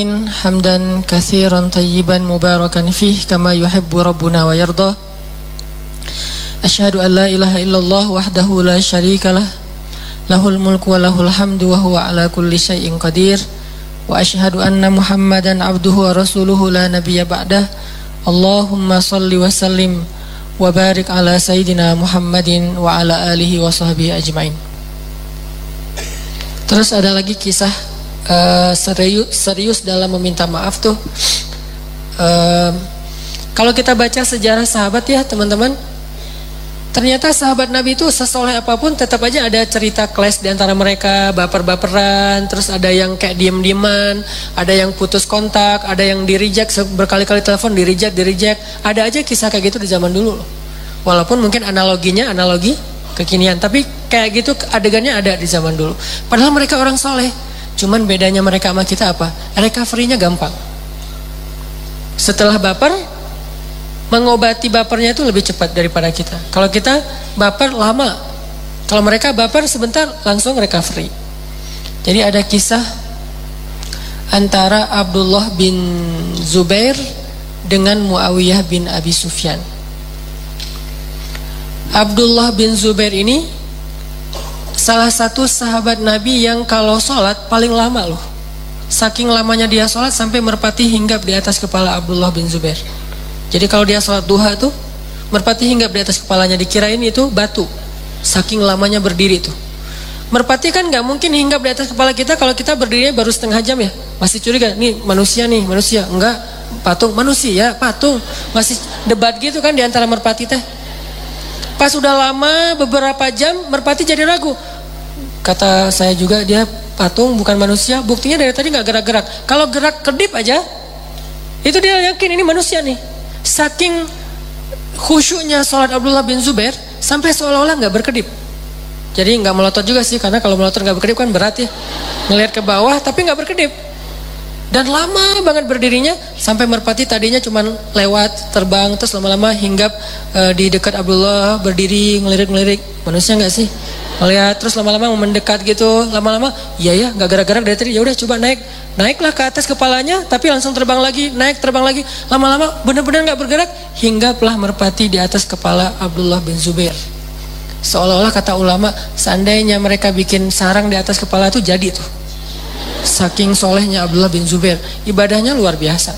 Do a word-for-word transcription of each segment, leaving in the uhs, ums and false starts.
حمدا كثيرا طيبا مباركا فيه كما يحب ربنا ويرضى. أشهد أن لا إله إلا الله وحده لا شريك له له الملك وله الحمد وهو على كل شيء قدير. وأشهد أن محمدا عبده ورسوله لا نبي بعده. اللهم صل وسلم وبارك على سيدنا محمد وعلى آله وصحبه أجمعين. Terus ada lagi kisah Uh, serius, serius dalam meminta maaf tuh. uh, Kalau kita baca sejarah sahabat ya teman-teman, ternyata sahabat Nabi itu sesoleh apapun tetap aja ada cerita clash di antara mereka, baper-baperan, terus ada yang kayak diem-dieman, ada yang putus kontak, ada yang di-reject, berkali-kali telepon di-reject, di-reject. Ada aja kisah kayak gitu di zaman dulu loh. Walaupun mungkin analoginya analogi kekinian, tapi kayak gitu adegannya ada di zaman dulu. Padahal mereka orang soleh. Cuman bedanya mereka sama kita apa? Recovery-nya gampang. Setelah baper, mengobati bapernya itu lebih cepat daripada kita. Kalau kita baper lama, kalau mereka baper sebentar langsung recovery. Jadi ada kisah antara Abdullah bin Zubair dengan Muawiyah bin Abi Sufyan. Abdullah bin Zubair ini salah satu sahabat Nabi yang kalau sholat paling lama loh. Saking lamanya dia sholat sampai merpati hinggap di atas kepala Abdullah bin Zubair. Jadi kalau dia sholat duha tuh, merpati hinggap di atas kepalanya, dikirain itu batu. Saking lamanya berdiri tuh. Merpati kan gak mungkin hinggap di atas kepala kita kalau kita berdirinya baru setengah jam ya. Masih curiga, nih manusia nih, manusia. Enggak, patung, manusia, patung. Masih debat gitu kan di antara merpati teh. Pas udah lama beberapa jam merpati jadi ragu. Kata saya juga dia patung bukan manusia. Buktinya dari tadi gak gerak-gerak. Kalau gerak kedip aja, itu dia yakin ini manusia nih. Saking khusyuknya sholat Abdullah bin Zubair sampai seolah-olah gak berkedip. Jadi gak melotot juga sih, karena kalau melotot gak berkedip kan berat ya. Ngelihat ke bawah tapi gak berkedip. Dan lama banget berdirinya sampai merpati tadinya cuma lewat terbang terus lama-lama hinggap e, di dekat Abdullah, berdiri ngelirik-ngelirik. Manusia nggak sih? Melihat terus lama-lama mendekat gitu, lama-lama iya ya nggak gerak-gerak dari tadi. Ya udah coba naik, naiklah ke atas kepalanya tapi langsung terbang lagi, naik terbang lagi. Lama-lama benar-benar nggak bergerak, hinggaplah merpati di atas kepala Abdullah bin Zubair. Seolah-olah kata ulama, seandainya mereka bikin sarang di atas kepala itu jadi tuh. Saking solehnya Abdullah bin Zubair, ibadahnya luar biasa.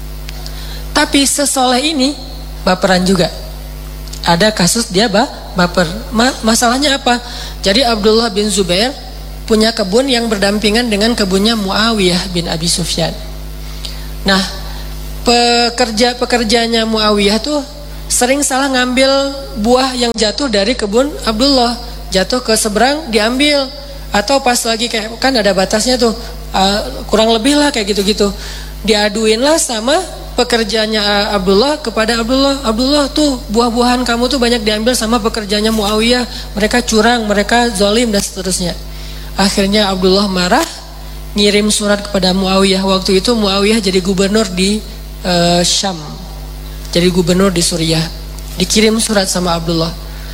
Tapi sesoleh ini baperan juga. Ada kasus dia bah, baper. Ma masalahnya apa? Jadi Abdullah bin Zubair punya kebun yang berdampingan dengan kebunnya Muawiyah bin Abi Sufyan. Nah, pekerja-pekerjanya Muawiyah tuh sering salah ngambil buah yang jatuh dari kebun Abdullah, jatuh ke seberang diambil. Atau pas lagi kayak kan ada batasnya tuh, uh, kurang lebih lah kayak gitu-gitu, diaduin lah sama pekerjanya uh, Abdullah kepada Abdullah. Abdullah tuh buah-buahan kamu tuh banyak diambil sama pekerjanya Muawiyah, mereka curang, mereka zalim dan seterusnya. Akhirnya Abdullah marah, ngirim surat kepada Muawiyah. Waktu itu Muawiyah jadi gubernur di uh, Syam, jadi gubernur di Suriah. Dikirim surat sama Abdullah.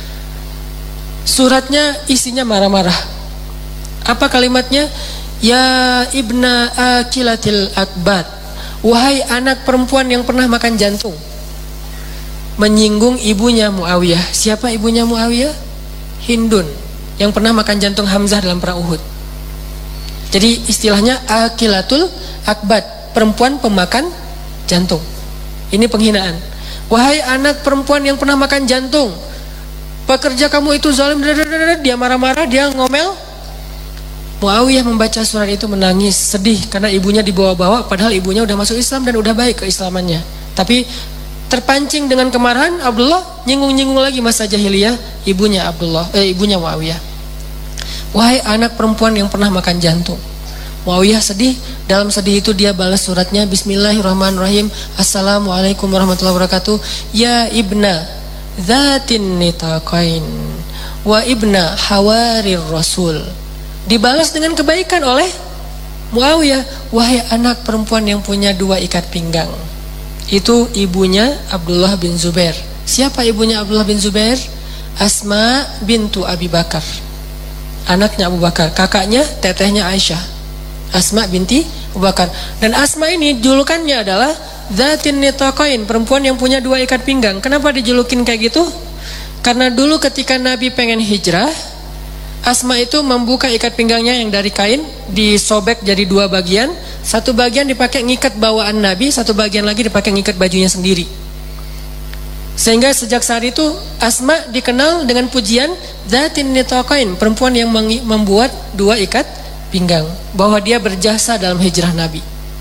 Suratnya isinya marah-marah. Apa kalimatnya? Ya ibna akilatil akbat, wahai anak perempuan yang pernah makan jantung. Menyinggung ibunya Muawiyah. Siapa ibunya Muawiyah? Hindun, yang pernah makan jantung Hamzah dalam perang Uhud. Jadi istilahnya akilatul akbat, perempuan pemakan jantung. Ini penghinaan. Wahai anak perempuan yang pernah makan jantung, pekerja kamu itu zalim. Dia marah-marah, dia ngomel. Muawiyah membaca surat itu menangis, sedih karena ibunya dibawa-bawa, padahal ibunya udah masuk Islam dan udah baik keislamannya. Tapi terpancing dengan kemarahan, Abdullah nyinggung-nyinggung lagi masa jahiliyah ibunya Abdullah, eh ibunya Muawiyah. Wahai anak perempuan yang pernah makan jantung. Muawiyah sedih, dalam sedih itu dia balas suratnya, Bismillahirrahmanirrahim, Assalamualaikum warahmatullahi wabarakatuh. Ya ibna Zatin nitaqain wa ibna hawarir rasul. Dibalas dengan kebaikan oleh Muawiyah. Wahai anak perempuan yang punya dua ikat pinggang. Itu ibunya Abdullah bin Zubair. Siapa ibunya Abdullah bin Zubair? Asma bintu Abi Bakar, anaknya Abu Bakar. Kakaknya tetehnya Aisyah, Asma binti Abu Bakar. Dan Asma ini julukannya adalah Dzatin Nitaqain, perempuan yang punya dua ikat pinggang. Kenapa dijulukin kayak gitu? Karena dulu ketika Nabi pengen hijrah, Asma itu membuka ikat pinggangnya yang dari kain, disobek jadi dua bagian. Satu bagian dipakai ngikat bawaan Nabi, satu bagian lagi dipakai ngikat bajunya sendiri. Sehingga sejak saat itu Asma dikenal dengan pujian Dzatin Nitaqain, perempuan yang membuat dua ikat pinggang, bahwa dia berjasa dalam hijrah Nabi.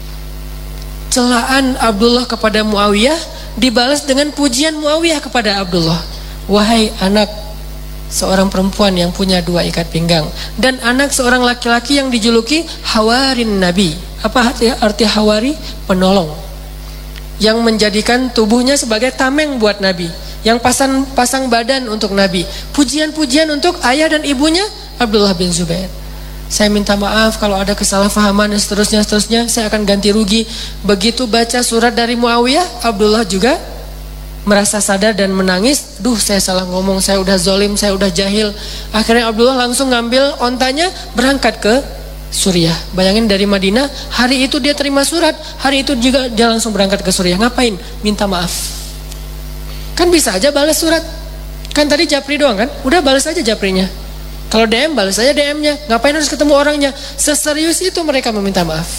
Celaan Abdullah kepada Muawiyah dibalas dengan pujian Muawiyah kepada Abdullah. Wahai anak seorang perempuan yang punya dua ikat pinggang, dan anak seorang laki-laki yang dijuluki Hawarin Nabi. Apa arti, arti Hawari? Penolong, yang menjadikan tubuhnya sebagai tameng buat Nabi, yang pasang, pasang badan untuk Nabi. Pujian-pujian untuk ayah dan ibunya Abdullah bin Zubair. Saya minta maaf kalau ada kesalahpahaman dan seterusnya, seterusnya saya akan ganti rugi. Begitu baca surat dari Muawiyah, Abdullah juga merasa sadar dan menangis. Duh, saya salah ngomong, saya udah zolim, saya udah jahil. Akhirnya Abdullah langsung ngambil ontanya, berangkat ke Suriah. Bayangin dari Madinah, hari itu dia terima surat, hari itu juga dia langsung berangkat ke Suriah. Ngapain? Minta maaf. Kan bisa aja balas surat. Kan tadi Japri doang kan? Udah balas aja Japrinya. Kalau D M balas aja D M-nya. Ngapain harus ketemu orangnya? Seserius itu mereka meminta maaf.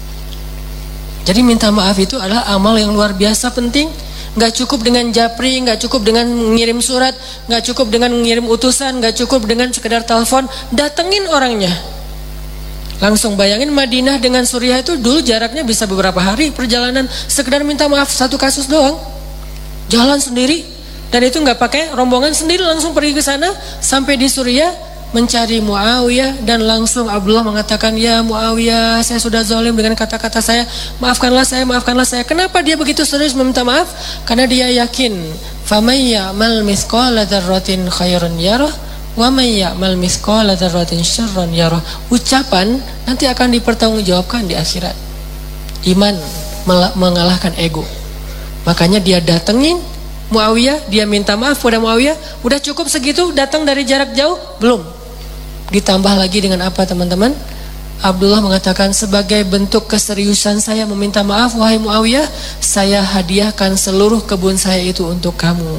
Jadi minta maaf itu adalah amal yang luar biasa penting. Gak cukup dengan japri, gak cukup dengan ngirim surat, gak cukup dengan ngirim utusan, gak cukup dengan sekedar telepon. Datengin orangnya. Langsung bayangin Madinah dengan Suriah itu dulu jaraknya bisa beberapa hari perjalanan. Sekedar minta maaf satu kasus doang. Jalan sendiri. Dan itu gak pakai rombongan, sendiri langsung pergi ke sana. Sampai di Suriah mencari Muawiyah, dan langsung Abdullah mengatakan, ya Muawiyah, saya sudah zalim dengan kata-kata saya, maafkanlah saya, maafkanlah saya. Kenapa dia begitu serius meminta maaf? Karena dia yakin, faman ya'mal mithqala dzarratin khairan yarah wa man ya'mal mithqala dzarratin syarran yarah. Ucapan nanti akan dipertanggungjawabkan di akhirat. Iman mengalahkan ego. Makanya dia datengin Muawiyah, dia minta maaf pada Muawiyah. Udah cukup segitu, datang dari jarak jauh? Belum. Ditambah lagi dengan apa teman-teman? Abdullah mengatakan, sebagai bentuk keseriusan saya meminta maaf wahai Muawiyah, saya hadiahkan seluruh kebun saya itu untuk kamu.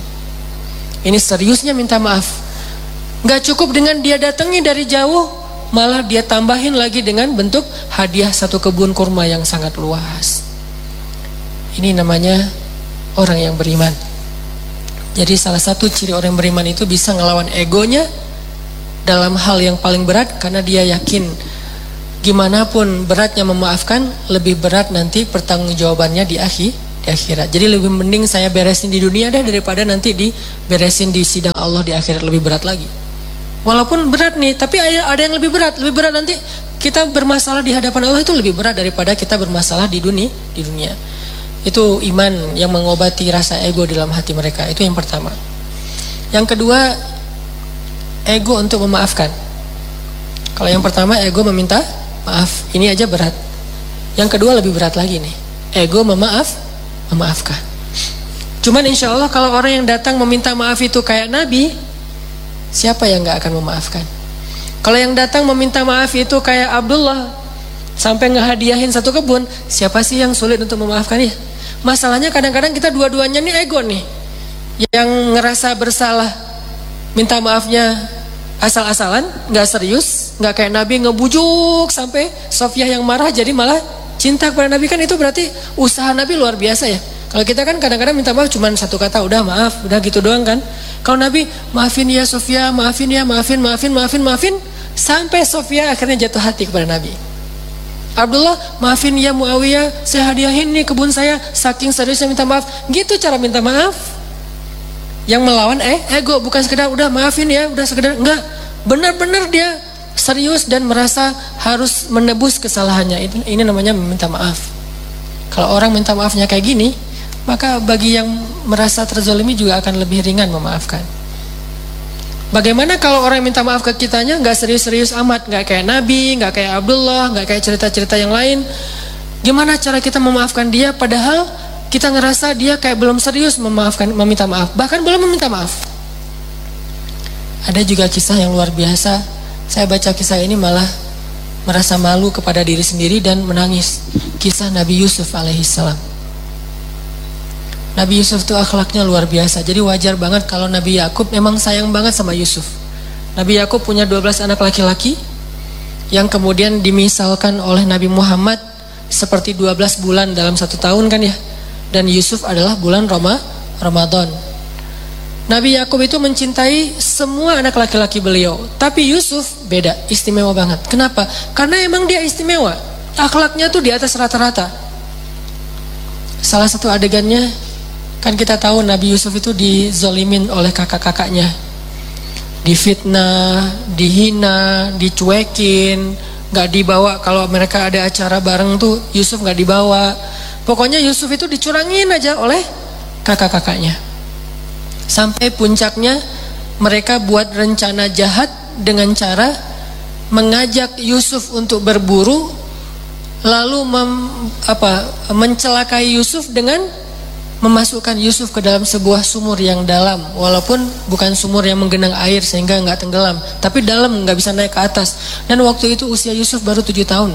Ini seriusnya minta maaf. Gak cukup dengan dia datangi dari jauh, malah dia tambahin lagi dengan bentuk hadiah satu kebun kurma yang sangat luas. Ini namanya orang yang beriman. Jadi salah satu ciri orang yang beriman itu bisa ngelawan egonya dalam hal yang paling berat, karena dia yakin gimana pun beratnya memaafkan, lebih berat nanti pertanggungjawabannya di akhir di akhirat. Jadi lebih mending saya beresin di dunia deh daripada nanti diberesin di sidang Allah di akhirat, lebih berat lagi. Walaupun berat nih, tapi ada yang lebih berat. Lebih berat nanti kita bermasalah di hadapan Allah itu lebih berat daripada kita bermasalah di dunia di dunia. Itu iman yang mengobati rasa ego dalam hati mereka. Itu yang pertama. Yang kedua, ego untuk memaafkan. Kalau yang pertama ego meminta maaf, ini aja berat. Yang kedua lebih berat lagi nih, ego memaaf, memaafkan. Cuman insya Allah kalau orang yang datang meminta maaf itu kayak Nabi, siapa yang gak akan memaafkan? Kalau yang datang meminta maaf itu kayak Abdullah, sampai ngehadiahin satu kebun, siapa sih yang sulit untuk memaafkan ya? Masalahnya kadang-kadang kita dua-duanya nih ego nih, yang ngerasa bersalah, minta maafnya asal-asalan, nggak serius, nggak kayak Nabi ngebujuk sampai Sofiyah yang marah jadi malah cinta kepada Nabi. Kan itu berarti usaha Nabi luar biasa ya. Kalau kita kan kadang-kadang minta maaf cuma satu kata, udah maaf, udah gitu doang kan. Kalau Nabi, maafin ya Sofiyah, maafin ya, maafin, maafin, maafin, maafin, sampai Sofiyah akhirnya jatuh hati kepada Nabi. Abdullah, maafin ya Muawiyah, saya hadiahin nih kebun saya, saking seriusnya minta maaf. Gitu cara minta maaf. Yang melawan eh ego, bukan sekedar udah maafin ya, udah sekedar enggak. Benar-benar dia serius dan merasa harus menebus kesalahannya. Ini, ini namanya meminta maaf. Kalau orang minta maafnya kayak gini, maka bagi yang merasa terzalimi juga akan lebih ringan memaafkan. Bagaimana kalau orang yang minta maaf ke kitanya nggak serius-serius amat, nggak kayak Nabi, nggak kayak Abdullah, nggak kayak cerita-cerita yang lain? Gimana cara kita memaafkan dia padahal kita ngerasa dia kayak belum serius memaafkan, meminta maaf, bahkan belum meminta maaf? Ada juga kisah yang luar biasa. Saya baca kisah ini malah merasa malu kepada diri sendiri dan menangis. Kisah Nabi Yusuf alaihissalam. Nabi Yusuf itu akhlaknya luar biasa. Jadi wajar banget kalau Nabi Yakub memang sayang banget sama Yusuf. Nabi Yakub punya dua belas anak laki-laki yang kemudian dimisalkan oleh Nabi Muhammad seperti dua belas bulan dalam satu tahun kan ya. Dan Yusuf adalah bulan Roma, Ramadan. Nabi Yakub itu mencintai semua anak laki-laki beliau. Tapi Yusuf beda, istimewa banget. Kenapa? Karena emang dia istimewa. Akhlaknya tuh di atas rata-rata. Salah satu adegannya, kan kita tahu Nabi Yusuf itu dizolimin oleh kakak-kakaknya. Difitnah, dihina, dicuekin, gak dibawa. Kalau mereka ada acara bareng tuh Yusuf gak dibawa. Pokoknya Yusuf itu dicurangin aja oleh kakak-kakaknya. Sampai puncaknya mereka buat rencana jahat dengan cara mengajak Yusuf untuk berburu, lalu mem, apa, mencelakai Yusuf dengan memasukkan Yusuf ke dalam sebuah sumur yang dalam, walaupun bukan sumur yang menggenang air sehingga nggak tenggelam, tapi dalam, nggak bisa naik ke atas. Dan waktu itu usia Yusuf baru tujuh tahun,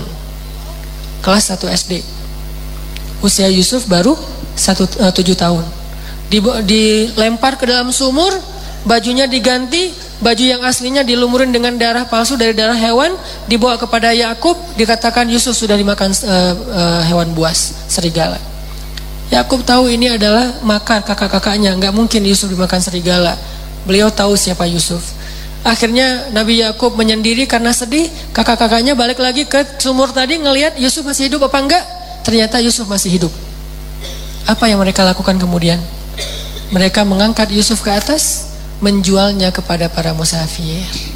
kelas satu S D. Usia Yusuf baru satu, uh, tujuh tahun. Dilempar ke dalam sumur, bajunya diganti, baju yang aslinya dilumurin dengan darah palsu dari darah hewan, dibawa kepada Yakub, dikatakan Yusuf sudah dimakan uh, uh, hewan buas, serigala. Yakub tahu ini adalah makar kakak-kakaknya, nggak mungkin Yusuf dimakan serigala. Beliau tahu siapa Yusuf. Akhirnya Nabi Yakub menyendiri karena sedih. Kakak-kakaknya balik lagi ke sumur tadi, ngelihat Yusuf masih hidup apa enggak. Ternyata Yusuf masih hidup. Apa yang mereka lakukan kemudian? Mereka mengangkat Yusuf ke atas, menjualnya kepada para musafir.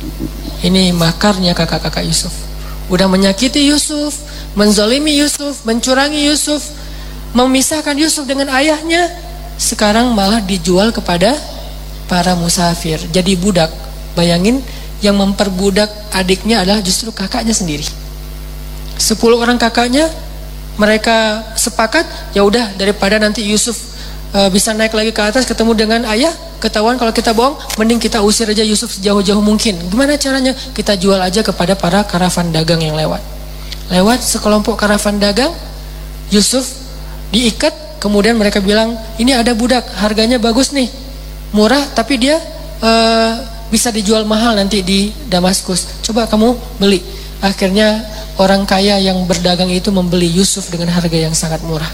Ini makarnya kakak-kakak Yusuf. Udah menyakiti Yusuf, menzalimi Yusuf, mencurangi Yusuf, memisahkan Yusuf dengan ayahnya. Sekarang malah dijual kepada para musafir, jadi budak. Bayangin, yang memperbudak adiknya adalah justru kakaknya sendiri. Sepuluh orang kakaknya, mereka sepakat, ya udah daripada nanti Yusuf e, bisa naik lagi ke atas ketemu dengan ayah, ketahuan kalau kita bohong, mending kita usir aja Yusuf sejauh-jauh mungkin. Gimana caranya? Kita jual aja kepada para karavan dagang yang lewat. Lewat sekelompok karavan dagang, Yusuf diikat, kemudian mereka bilang, ini ada budak, harganya bagus nih, murah, tapi dia e, bisa dijual mahal nanti di Damaskus. Coba kamu beli. Akhirnya orang kaya yang berdagang itu membeli Yusuf dengan harga yang sangat murah.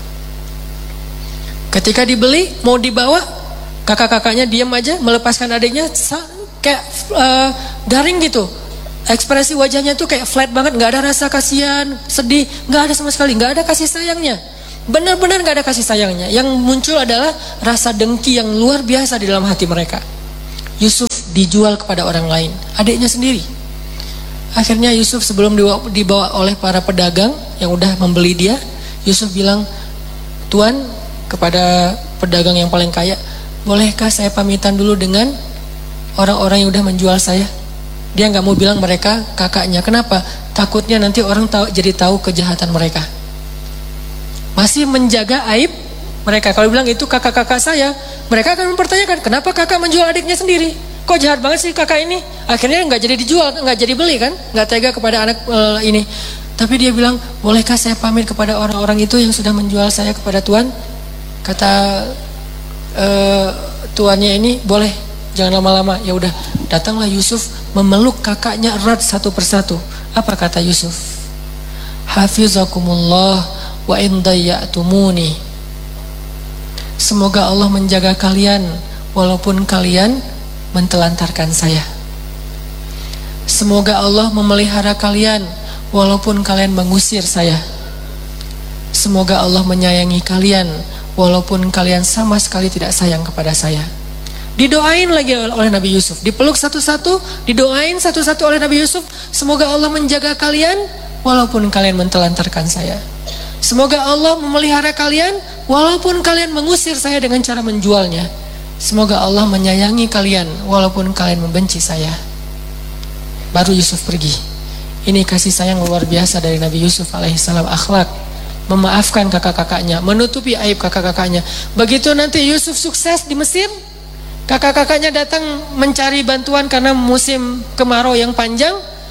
Ketika dibeli, mau dibawa, kakak-kakaknya diam aja, melepaskan adiknya, kayak uh, garing gitu. Ekspresi wajahnya tuh kayak flat banget, nggak ada rasa kasihan, sedih, nggak ada sama sekali, nggak ada kasih sayangnya. Benar-benar nggak ada kasih sayangnya. Yang muncul adalah rasa dengki yang luar biasa di dalam hati mereka. Yusuf dijual kepada orang lain, adiknya sendiri. Akhirnya Yusuf sebelum dibawa oleh para pedagang yang udah membeli dia, Yusuf bilang, Tuan, kepada pedagang yang paling kaya, bolehkah saya pamitan dulu dengan orang-orang yang udah menjual saya? Dia nggak mau bilang mereka kakaknya. Kenapa? Takutnya nanti orang tahu, jadi tahu kejahatan mereka. Masih menjaga aib mereka. Kalau bilang itu kakak-kakak saya, mereka akan mempertanyakan, kenapa kakak menjual adiknya sendiri? Kok jahat banget sih kakak ini? Akhirnya nggak jadi dijual, nggak jadi beli kan? Nggak tega kepada anak uh, ini. Tapi dia bilang, bolehkah saya pamit kepada orang-orang itu yang sudah menjual saya kepada Tuan? Kata uh, tuannya ini, boleh, jangan lama-lama. Ya udah, datanglah Yusuf memeluk kakaknya erat satu persatu. Apa kata Yusuf? Hafizakumullah wa in dayya'tumuni. Semoga Allah menjaga kalian walaupun kalian mentelantarkan saya. Semoga Allah memelihara kalian walaupun kalian mengusir saya. Semoga Allah menyayangi kalian walaupun kalian sama sekali tidak sayang kepada saya. Didoain lagi oleh Nabi Yusuf, dipeluk satu-satu, didoain satu-satu oleh Nabi Yusuf. Semoga Allah menjaga kalian walaupun kalian mentelantarkan saya. Semoga Allah memelihara kalian walaupun kalian mengusir saya dengan cara menjualnya. Semoga Allah menyayangi kalian walaupun kalian membenci saya. Baru Yusuf pergi. Ini kasih sayang luar biasa dari Nabi Yusuf alaihissalam. Akhlak, memaafkan kakak-kakaknya, menutupi aib kakak-kakaknya. Begitu nanti Yusuf sukses di Mesir, kakak-kakaknya datang mencari bantuan karena musim kemarau yang panjang.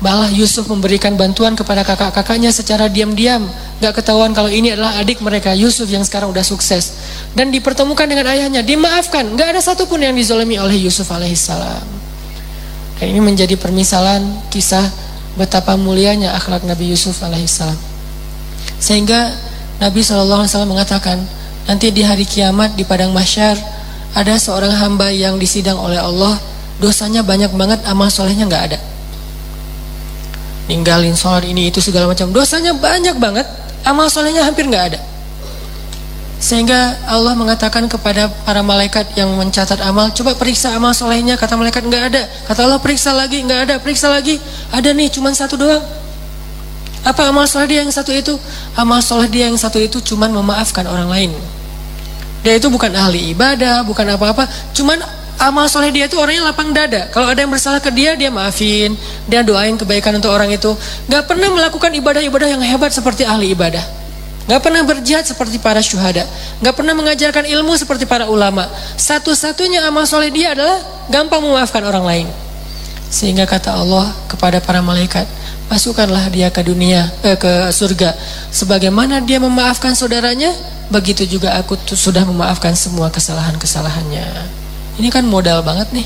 Malah Yusuf memberikan bantuan kepada kakak-kakaknya secara diam-diam, gak ketahuan kalau ini adalah adik mereka, Yusuf yang sekarang udah sukses. Dan dipertemukan dengan ayahnya, dimaafkan, gak ada satupun yang dizalimi oleh Yusuf alaihissalam. Dan ini menjadi permisalan kisah betapa mulianya akhlak Nabi Yusuf alaihissalam. Sehingga Nabi shallallahu alaihi wasallam mengatakan, nanti di hari kiamat di padang mahsyar ada seorang hamba yang disidang oleh Allah, dosanya banyak banget, amal solehnya gak ada. Ninggalin sholat ini itu segala macam, dosanya banyak banget, amal solehnya hampir gak ada. Sehingga Allah mengatakan kepada para malaikat yang mencatat amal, coba periksa amal solehnya. Kata malaikat gak ada. Kata Allah periksa lagi, gak ada. Periksa lagi, ada nih, cuman satu doang. Apa amal soleh dia yang satu itu? Amal soleh dia yang satu itu cuman memaafkan orang lain. Dia itu bukan ahli ibadah, bukan apa-apa, cuman amal soleh dia itu orangnya lapang dada. Kalau ada yang bersalah ke dia, dia maafin, dia doain kebaikan untuk orang itu. Gak pernah melakukan ibadah-ibadah yang hebat seperti ahli ibadah, gak pernah berjihad seperti para syuhada, gak pernah mengajarkan ilmu seperti para ulama. Satu-satunya amal soleh dia adalah gampang memaafkan orang lain. Sehingga kata Allah kepada para malaikat, masukkanlah dia ke dunia, eh, ke surga. Sebagaimana dia memaafkan saudaranya, begitu juga aku sudah memaafkan semua kesalahan-kesalahannya. Ini kan modal banget nih.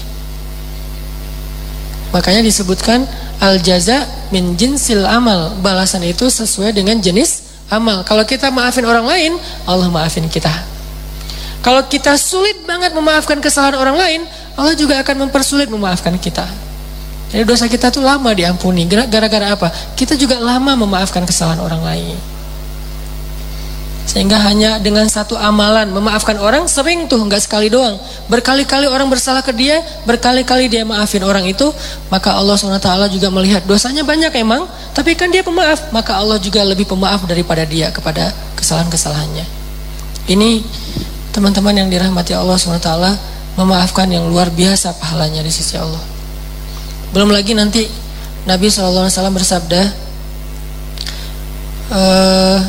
Makanya disebutkan al-jaza min jinsil amal, balasan itu sesuai dengan jenis amal. Kalau kita maafin orang lain, Allah maafin kita. Kalau kita sulit banget memaafkan kesalahan orang lain, Allah juga akan mempersulit memaafkan kita. Jadi dosa kita tuh lama diampuni. Gara-gara apa? Kita juga lama memaafkan kesalahan orang lain. Sehingga hanya dengan satu amalan memaafkan orang, sering tuh, nggak sekali doang, berkali-kali orang bersalah ke dia, berkali-kali dia maafin orang itu, maka Allah subhanahu wa taala juga melihat dosanya banyak emang, tapi kan dia pemaaf, maka Allah juga lebih pemaaf daripada dia kepada kesalahan-kesalahannya. Ini teman-teman yang dirahmati Allah subhanahu wa taala, memaafkan yang luar biasa pahalanya di sisi Allah. Belum lagi nanti Nabi shallallahu alaihi wasallam bersabda, uh,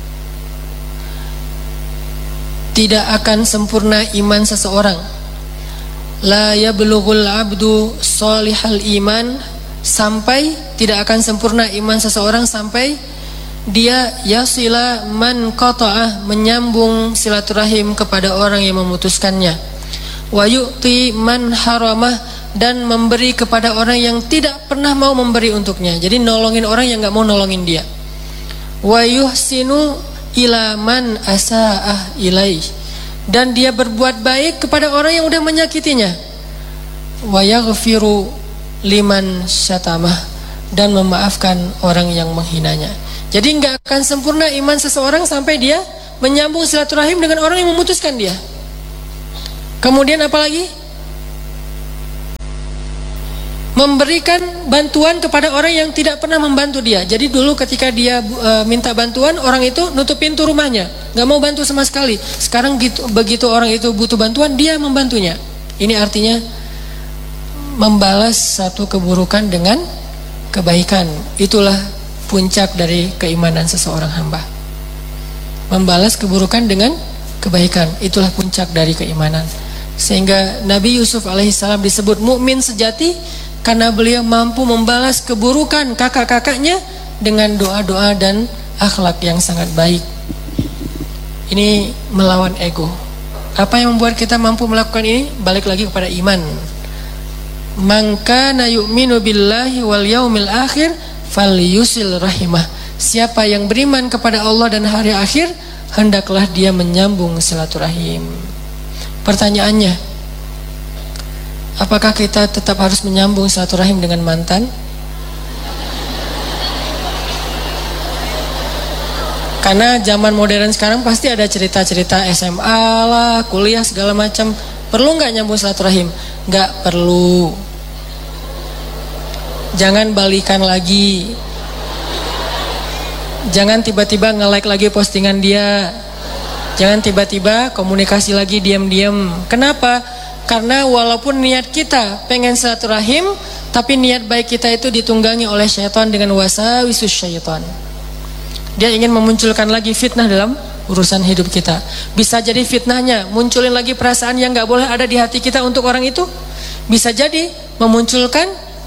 tidak akan sempurna iman seseorang. La yablughul abdu salihal iman, sampai tidak akan sempurna iman seseorang sampai dia yasila man qata'ah, menyambung silaturahim kepada orang yang memutuskannya. Wa yu'ti man haramah, dan memberi kepada orang yang tidak pernah mau memberi untuknya. Jadi nolongin orang yang gak mau nolongin dia. Wa yuhsinu ila man asa'ah ilaih, dan dia berbuat baik kepada orang yang udah menyakitinya. Wa yaghfiru liman syatamah, dan memaafkan orang yang menghinanya. Jadi nggak akan sempurna iman seseorang sampai dia menyambung silaturahim dengan orang yang memutuskan dia. Kemudian apalagi? Memberikan bantuan kepada orang yang tidak pernah membantu dia. Jadi dulu ketika dia e, minta bantuan, orang itu nutup pintu rumahnya, gak mau bantu sama sekali. Sekarang gitu, begitu orang itu butuh bantuan, dia membantunya. Ini artinya membalas satu keburukan dengan kebaikan. Itulah puncak dari keimanan seseorang hamba. Membalas keburukan dengan kebaikan, itulah puncak dari keimanan. Sehingga Nabi Yusuf alaihissalam disebut mukmin sejati, karena beliau mampu membalas keburukan kakak-kakaknya dengan doa-doa dan akhlak yang sangat baik. Ini melawan ego. Apa yang membuat kita mampu melakukan ini? Balik lagi kepada iman. Man kana yu'minu billahi wal yaumil akhir falyusil rahimah. Siapa yang beriman kepada Allah dan hari akhir, hendaklah dia menyambung silaturahim. Pertanyaannya, apakah kita tetap harus menyambung silaturahim dengan mantan? Karena zaman modern sekarang pasti ada cerita-cerita S M A lah, kuliah segala macam. Perlu nggak nyambung silaturahim? Nggak perlu. Jangan balikan lagi. Jangan tiba-tiba nge-like lagi postingan dia. Jangan tiba-tiba komunikasi lagi diam-diam. Kenapa? Karena walaupun niat kita pengen silaturahim, tapi niat baik kita itu ditunggangi oleh syaitan dengan wasawisus syaitan. Dia ingin memunculkan lagi fitnah dalam urusan hidup kita. Bisa jadi fitnahnya munculin lagi perasaan yang gak boleh ada di hati kita untuk orang itu. Bisa jadi memunculkan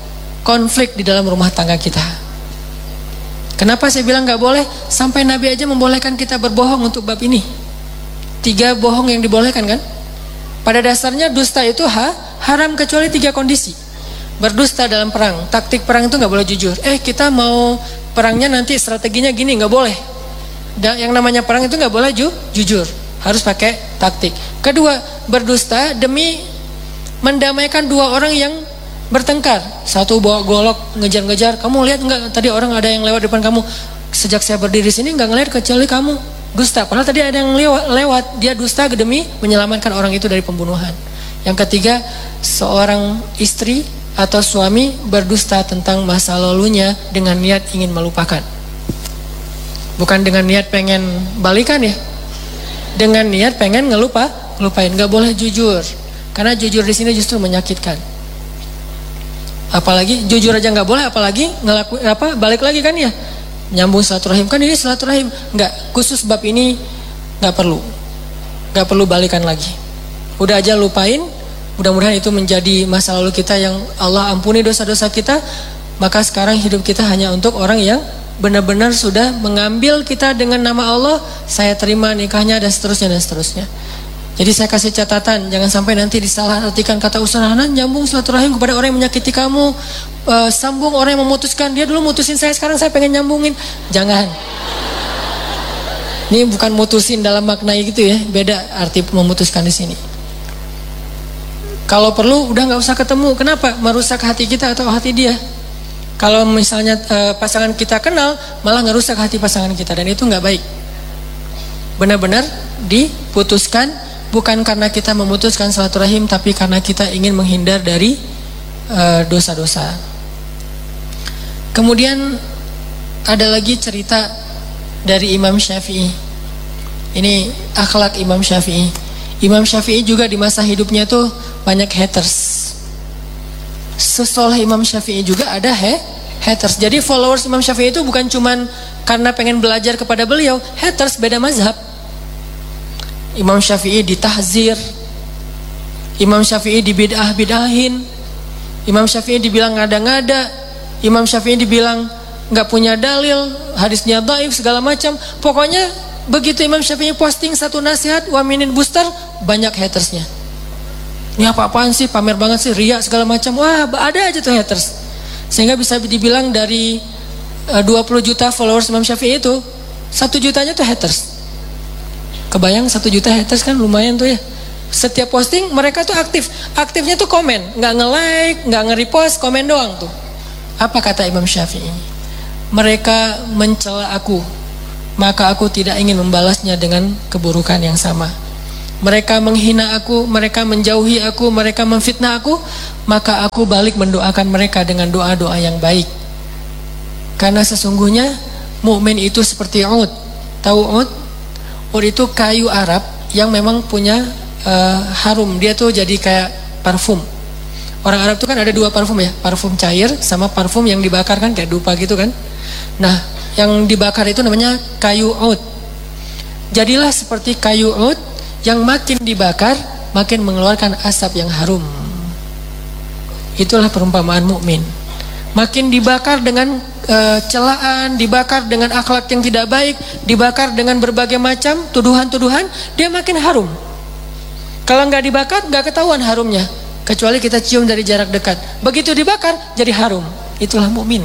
konflik di dalam rumah tangga kita. Kenapa saya bilang nggak boleh? Sampai Nabi aja membolehkan kita berbohong untuk bab ini. Tiga bohong yang dibolehkan kan? Pada dasarnya dusta itu ha, haram kecuali tiga kondisi. Berdusta dalam perang, taktik perang itu nggak boleh jujur. Eh kita mau perangnya nanti strateginya gini, nggak boleh. Dan yang namanya perang itu nggak boleh ju, jujur, harus pakai taktik. Kedua, berdusta demi mendamaikan dua orang yang bertengkar. Satu bawa golok ngejar-ngejar, kamu lihat nggak tadi orang ada yang lewat depan kamu? Sejak saya berdiri sini nggak ngelihat kecuali kamu. Dusta, padahal tadi ada yang lewat, lewat. Dia dusta demi menyelamatkan orang itu dari pembunuhan. Yang ketiga, seorang istri atau suami berdusta tentang masa lalunya dengan niat ingin melupakan. Bukan dengan niat pengen balikan ya, dengan niat pengen ngelupa, ngelupain. Nggak boleh jujur, karena jujur di sini justru menyakitkan. Apalagi jujur aja nggak boleh, apalagi ngelakuin apa balik lagi kan ya, nyambung silaturahim kan ini silaturahim. Nggak, khusus bab ini nggak perlu, nggak perlu balikan lagi. Udah aja lupain. Mudah-mudahan itu menjadi masa lalu kita yang Allah ampuni dosa-dosa kita. Maka sekarang hidup kita hanya untuk orang yang benar-benar sudah mengambil kita dengan nama Allah, saya terima nikahnya dan seterusnya dan seterusnya. Jadi saya kasih catatan, jangan sampai nanti disalahartikan kata Ustaz Hanan, nyambung silaturahim kepada orang yang menyakiti kamu, e, sambung orang yang memutuskan, dia dulu mutusin saya, sekarang saya pengen nyambungin. Jangan. Ini bukan mutusin dalam makna gitu ya, beda arti memutuskan di sini. Kalau perlu udah nggak usah ketemu. Kenapa? Merusak hati kita atau hati dia. Kalau misalnya e, pasangan kita kenal, malah ngerusak hati pasangan kita, dan itu nggak baik. Benar-benar diputuskan bukan karena kita memutuskan silaturahim, tapi karena kita ingin menghindar dari e, dosa-dosa. Kemudian ada lagi cerita dari Imam Syafi'i. Ini akhlak Imam Syafi'i. Imam Syafi'i juga di masa hidupnya tuh banyak haters. Setelah Imam Syafi'i juga ada he, haters. Jadi followers Imam Syafi'i itu bukan cuman karena pengen belajar kepada beliau. Haters beda mazhab. Imam Syafi'i ditahzir, Imam Syafi'i dibidah-bidahin, Imam Syafi'i dibilang ngada-ngada, Imam Syafi'i dibilang nggak punya dalil, hadisnya dhaif segala macam. Pokoknya begitu Imam Syafi'i posting satu nasihat wa minin booster, banyak hatersnya. Ini apa-apaan sih, pamer banget sih, riya segala macam. Wah, ada aja tuh haters. Sehingga bisa dibilang dari uh, dua puluh juta followers Imam Syafi'i itu, satu jutanya tuh haters. Kebayang satu juta haters kan lumayan tuh ya. Setiap posting mereka tuh aktif. Aktifnya tuh komen, nggak nge-like, nggak nge-repost, komen doang tuh. Apa kata Imam Syafi'i? Mereka mencela aku, maka aku tidak ingin membalasnya dengan keburukan yang sama. Mereka menghina aku, mereka menjauhi aku, mereka memfitnah aku, maka aku balik mendoakan mereka dengan doa-doa yang baik. Karena sesungguhnya mukmin itu seperti ud. Tahu ud? Ud itu kayu Arab yang memang punya uh, harum. Dia tuh jadi kayak parfum. Orang Arab tuh kan ada dua parfum ya, parfum cair sama parfum yang dibakar kan kayak dupa gitu kan. Nah, yang dibakar itu namanya kayu ud. Jadilah seperti kayu ud yang makin dibakar makin mengeluarkan asap yang harum. Itulah perumpamaan mukmin. Makin dibakar dengan e, celaan, dibakar dengan akhlak yang tidak baik, dibakar dengan berbagai macam tuduhan-tuduhan, dia makin harum. Kalau nggak dibakar nggak ketahuan harumnya, kecuali kita cium dari jarak dekat. Begitu dibakar jadi harum. Itulah mukmin.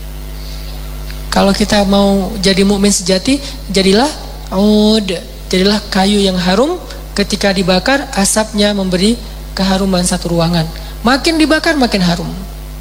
Kalau kita mau jadi mukmin sejati, jadilah ud, jadilah kayu yang harum. Ketika dibakar, asapnya memberi keharuman satu ruangan. Makin dibakar, makin harum.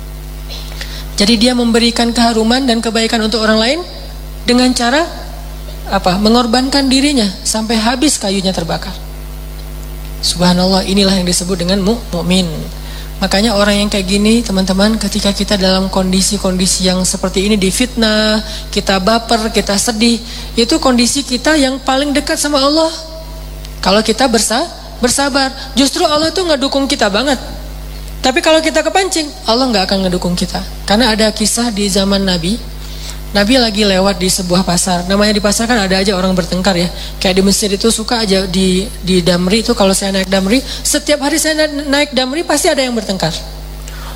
Jadi dia memberikan keharuman dan kebaikan untuk orang lain dengan cara apa? Mengorbankan dirinya sampai habis kayunya terbakar. Subhanallah, inilah yang disebut dengan mukmin. Makanya orang yang kayak gini, teman-teman, ketika kita dalam kondisi-kondisi yang seperti ini, difitnah, kita baper, kita sedih, itu kondisi kita yang paling dekat sama Allah. Kalau kita bersa, bersabar, justru Allah tuh ngedukung kita banget. Tapi kalau kita kepancing, Allah nggak akan ngedukung kita. Karena ada kisah di zaman Nabi, Nabi lagi lewat di sebuah pasar. Namanya di pasar kan ada aja orang bertengkar ya. Kayak di Mesir itu suka aja di di Damri itu, kalau saya naik Damri, setiap hari saya naik Damri pasti ada yang bertengkar.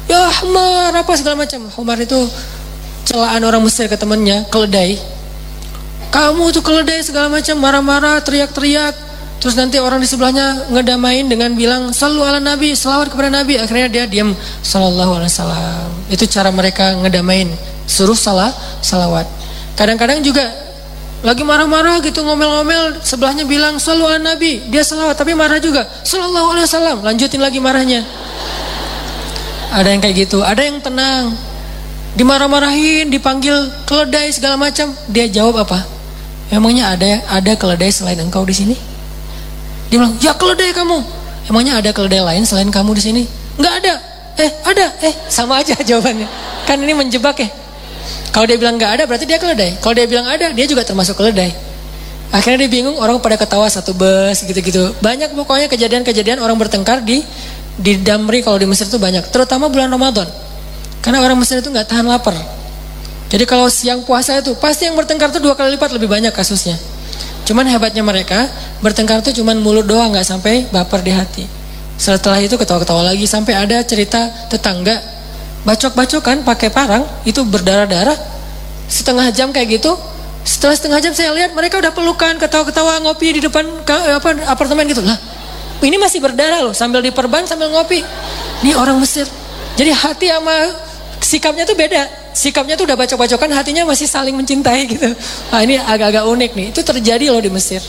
ya Humar apa segala macam. Humar itu celaan orang Mesir ke temannya, keledai. Kamu tuh keledai segala macam, marah-marah, teriak-teriak. Terus nanti orang di sebelahnya ngedamain dengan bilang sallu ala nabi, selawat kepada nabi. Akhirnya dia diam, sallallahu alaihi wasallam. Itu cara mereka ngedamain, suruh salah salawat. Kadang-kadang juga lagi marah-marah gitu, ngomel-ngomel, sebelahnya bilang sallu ala nabi, dia selawat tapi marah juga, sallallahu alaihi wasallam, lanjutin lagi marahnya. Ada yang kayak gitu, ada yang tenang, dimarah-marahin, dipanggil keledai segala macam, dia jawab apa? Emangnya ada ada keledai selain engkau di sini? Dia bilang, ya keledai kamu. Emangnya ada keledai lain selain kamu di sini? Enggak ada. Eh ada. Eh sama aja jawabannya. Kan ini menjebak ya. Kalau dia bilang enggak ada berarti dia keledai. Kalau dia bilang ada, dia juga termasuk keledai. Akhirnya dia bingung, orang pada ketawa satu bus gitu-gitu. Banyak pokoknya kejadian-kejadian orang bertengkar di di Damri kalau di Mesir itu banyak. Terutama bulan Ramadan. Karena orang Mesir itu nggak tahan lapar. Jadi kalau siang puasa itu pasti yang bertengkar itu dua kali lipat lebih banyak kasusnya. Cuman hebatnya mereka bertengkar itu cuman mulut doang, nggak sampai baper di hati. Setelah itu ketawa-ketawa lagi, sampai ada cerita tetangga bacok-bacokan pakai parang itu berdarah-darah setengah jam kayak gitu. Setelah setengah jam saya lihat mereka udah pelukan, ketawa-ketawa, ngopi di depan apa apartemen gitu lah. Ini masih berdarah loh, sambil diperban sambil ngopi. Ini orang Mesir. Jadi hati sama sikapnya tuh beda. Sikapnya tuh udah bacok-bacokan, hatinya masih saling mencintai gitu. Nah ini agak-agak unik nih. Itu terjadi loh di Mesir.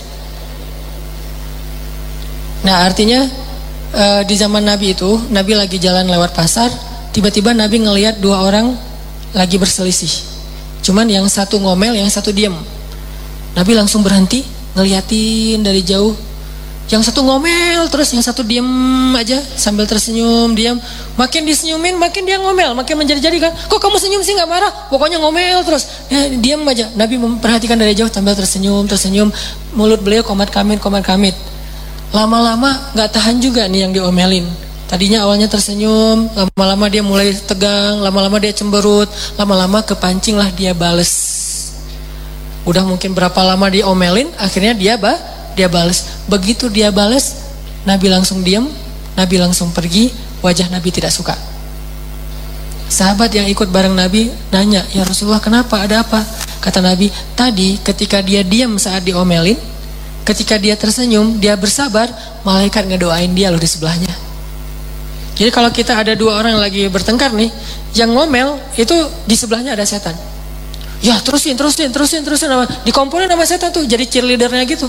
Nah artinya uh, di zaman Nabi itu, Nabi lagi jalan lewat pasar, tiba-tiba Nabi ngelihat dua orang lagi berselisih. Cuman yang satu ngomel, yang satu diam. Nabi langsung berhenti, ngeliatin dari jauh. Yang satu ngomel terus, yang satu diem aja sambil tersenyum, diam. Makin disenyumin, makin dia ngomel, makin menjadi-jadi kan. Kok kamu senyum sih nggak marah? Pokoknya ngomel terus. Ya, diam aja. Nabi memperhatikan dari jauh sambil tersenyum, tersenyum. Mulut beliau komat kamit, komat kamit. Lama-lama nggak tahan juga nih yang diomelin. Tadinya awalnya tersenyum, lama-lama dia mulai tegang, lama-lama dia cemberut, lama-lama kepancinglah dia bales. Udah mungkin berapa lama diomelin, akhirnya dia bah dia balas. Begitu dia balas, Nabi langsung diam, Nabi langsung pergi, wajah Nabi tidak suka. Sahabat yang ikut bareng Nabi nanya, ya Rasulullah kenapa, ada apa? Kata Nabi, tadi ketika dia diam saat diomelin, ketika dia tersenyum, dia bersabar, malaikat ngedoain dia loh di sebelahnya. Jadi kalau kita ada dua orang yang lagi bertengkar nih, yang ngomel itu di sebelahnya ada setan. Ya terusin, terusin, terusin, terusin. Dikomponin sama setan tuh, jadi cheerleadernya gitu.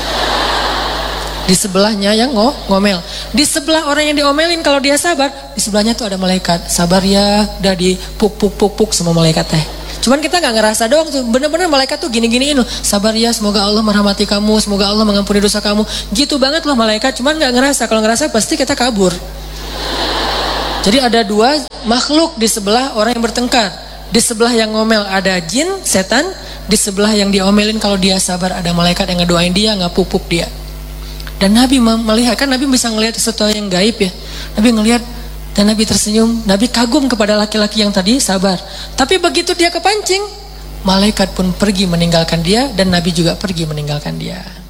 Di sebelahnya yang ngomel. Di sebelah orang yang diomelin kalau dia sabar, di sebelahnya tuh ada malaikat. Sabar ya, udah di puk puk puk puk sama malaikat teh. Cuman kita nggak ngerasa doang tuh, bener-bener malaikat tuh gini-giniin loh. Sabar ya, semoga Allah merahmati kamu, semoga Allah mengampuni dosa kamu. Gitu banget loh malaikat, cuman nggak ngerasa. Kalau ngerasa pasti kita kabur. Jadi ada dua makhluk di sebelah orang yang bertengkar. Di sebelah yang ngomel ada jin, setan. Di sebelah yang diomelin kalau dia sabar ada malaikat yang ngedoain dia, ngapuk-puk dia. Dan Nabi melihat, kan Nabi bisa ngelihat sesuatu yang gaib ya. Nabi ngelihat dan Nabi tersenyum. Nabi kagum kepada laki-laki yang tadi sabar. Tapi begitu dia kepancing, malaikat pun pergi meninggalkan dia dan Nabi juga pergi meninggalkan dia.